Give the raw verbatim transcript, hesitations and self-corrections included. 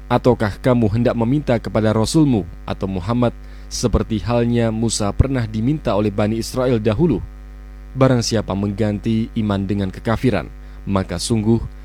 Ataukah kamu hendak meminta kepada Rasulmu atau Muhammad seperti halnya Musa pernah diminta oleh Bani Israel dahulu? Barang siapa mengganti iman dengan kekafiran, maka sungguh